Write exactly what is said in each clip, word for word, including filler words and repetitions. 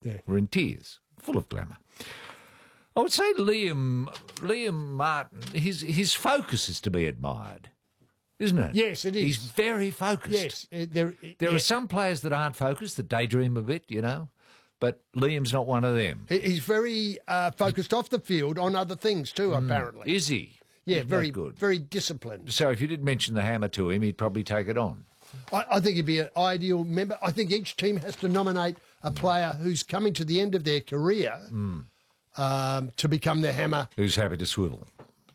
Yeah. were in tears, full of glamour. I would say Liam Liam Martin, his his focus is to be admired, isn't it? Yes, it is. He's very focused. Yes. Uh, there There yeah. are some players that aren't focused, that daydream a bit, you know, but Liam's not one of them. He- He's very uh, focused off the field on other things too, apparently. Is he? Yeah, Isn't very that good. very disciplined. So if you did mention the hammer to him, he'd probably take it on. I, I think he'd be an ideal member. I think each team has to nominate a player who's coming to the end of their career um, to become their hammer. Who's happy to swivel?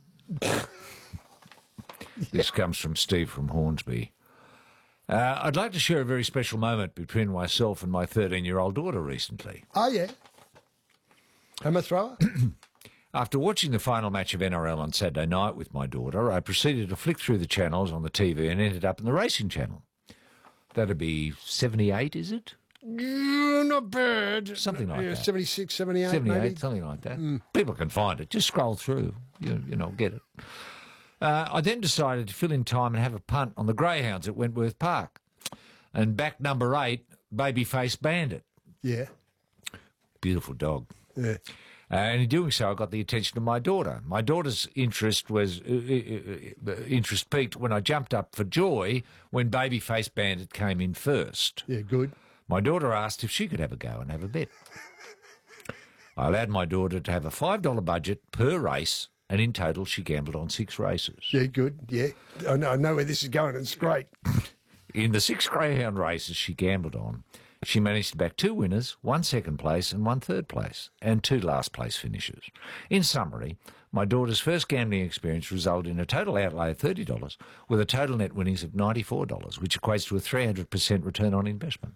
This comes from Steve from Hornsby. Uh, I'd like to share a very special moment between myself and my thirteen-year-old daughter recently. Oh, yeah. Hammer thrower? After watching the final match of N R L on Saturday night with my daughter, I proceeded to flick through the channels on the T V and ended up in the racing channel. That'd be seventy-eight, is it? Yeah, not bad. Something like yeah, that. seventy-six, seventy-eight, seventy-eight, maybe. something like that. People can find it. Just scroll through. You, you know, get it. Uh, I then decided to fill in time and have a punt on the Greyhounds at Wentworth Park. And back number eight, Babyface Bandit. Yeah. Beautiful dog. Yeah. Uh, and in doing so, I got the attention of my daughter. My daughter's interest was uh, uh, uh, interest peaked when I jumped up for joy when Babyface Bandit came in first. Yeah, good. My daughter asked if she could have a go and have a bet. I allowed my daughter to have a five dollar budget per race, and in total she gambled on six races. Yeah, good. Yeah. I know, I know where this is going. It's great. In the six greyhound races she gambled on, she managed to back two winners, one second place and one third place, and two last place finishes. In summary, my daughter's first gambling experience resulted in a total outlay of thirty dollars with a total net winnings of ninety-four dollars, which equates to a three hundred percent return on investment.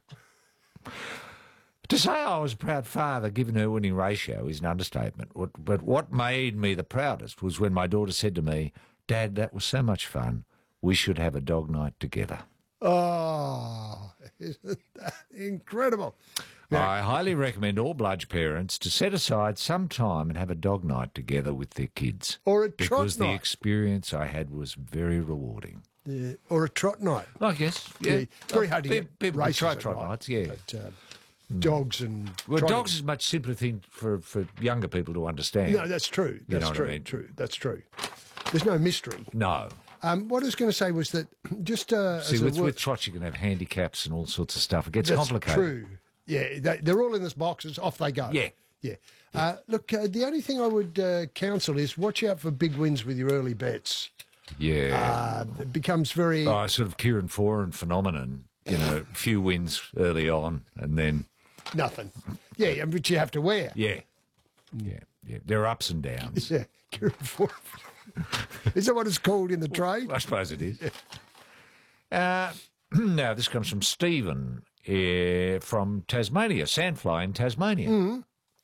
To say I was a proud father given her winning ratio is an understatement, but what made me the proudest was when my daughter said to me, "Dad, that was so much fun, we should have a dog night together." Oh, isn't that incredible? Now, I highly recommend all Bludge parents to set aside some time and have a dog night together with their kids. or a trot Because the night. experience I had was very rewarding. Yeah, or a trot night. I guess, yeah. Yeah, very hard to Pe- get People can races try at trot night. nights, yeah. But, uh, dogs and Well, trotting. dogs is a much simpler thing for, for younger people to understand. No, that's true. You know That's what I true. mean? True. That's true. There's no mystery. No. Um, what I was going to say was that just uh, See, as a with, wor- with trots you can have handicaps and all sorts of stuff. It gets that's complicated. true. Yeah, they, they're all in this boxes. Off they go. Yeah. Yeah. Uh, look, uh, the only thing I would uh, counsel is watch out for big wins with your early bets. Yeah. Uh, it becomes very. Oh, sort of Kieran Foran phenomenon. You know, few wins early on and then, Nothing. Yeah, and which you have to wear. yeah. Yeah, yeah. There are ups and downs. Yeah. Is that what it's called in the trade? I suppose it is. Uh, now, this comes from Stephen uh, from Tasmania, Sandfly in Tasmania.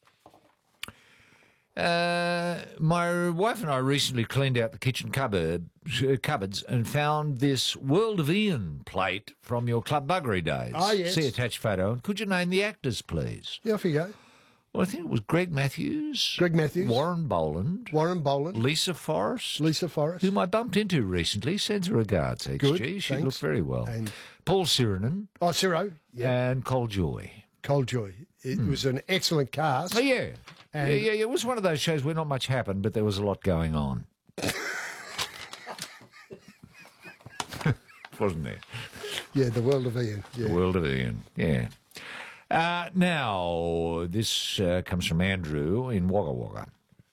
Uh, my wife and I recently cleaned out the kitchen cupboard, uh, cupboards and found this World of Ian plate from your Club Buggery days. Ah, yes. See attached photo. Could you name the actors, please? Yeah, off you go. Well, I think it was Greg Matthews. Greg Matthews. Warren Boland. Warren Boland. Lisa Forrest. Lisa Forrest. Whom I bumped into recently. Sends her regards, H G. Good, She thanks. looked very well. And- Paul Siranen Oh, Ciro. Yeah. and Cole Joy. Cold Joy. It was an excellent cast. Oh, yeah. And- yeah. Yeah, yeah. It was one of those shows where not much happened, but there was a lot going on. Wasn't there? Yeah, the world of Ian. Yeah. The World of Ian. Yeah. Uh, now, this uh, comes from Andrew in Wagga Wagga.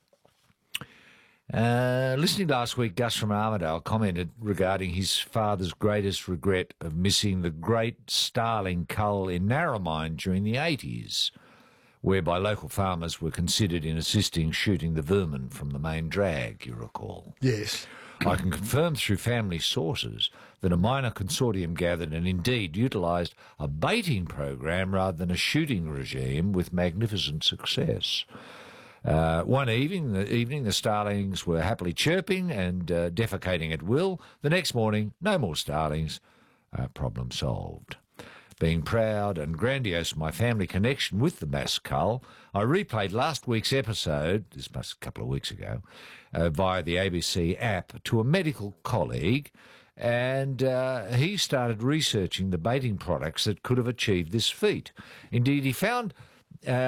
Uh, listening last week, Gus from Armidale commented regarding his father's greatest regret of missing the great Starling cull in Narromine during the eighties, whereby local farmers were considered in assisting shooting the vermin from the main drag, you recall. Yes. I can confirm through family sources that a minor consortium gathered and indeed utilised a baiting program rather than a shooting regime with magnificent success. Uh, one evening the, evening, the starlings were happily chirping and uh, defecating at will. The next morning, no more starlings. Uh, problem solved. Being proud and grandiose of my family connection with the mass cull, I replayed last week's episode, this was a couple of weeks ago, uh, via the A B C app to a medical colleague, and uh, he started researching the baiting products that could have achieved this feat. Indeed, he found... Uh,